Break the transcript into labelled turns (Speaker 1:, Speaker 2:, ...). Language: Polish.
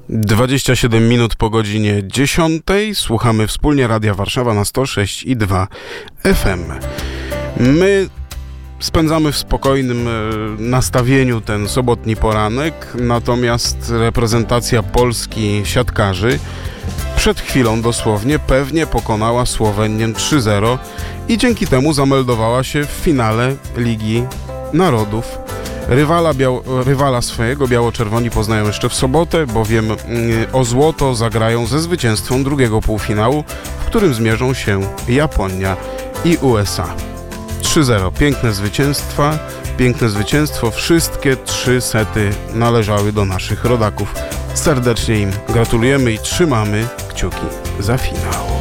Speaker 1: 27 minut po godzinie 10. Słuchamy wspólnie Radia Warszawa na 106,2 FM. My spędzamy w spokojnym nastawieniu ten sobotni poranek, natomiast reprezentacja Polski siatkarzy przed chwilą dosłownie pewnie pokonała Słowenię 3-0 i dzięki temu zameldowała się w finale Ligi Narodów. Rywala swojego biało-czerwoni poznają jeszcze w sobotę, bowiem o złoto zagrają ze zwycięstwem drugiego półfinału, w którym zmierzą się Japonia i USA. 3-0. Piękne zwycięstwo. Wszystkie 3 sety należały do naszych rodaków. Serdecznie im gratulujemy i trzymamy kciuki za finał.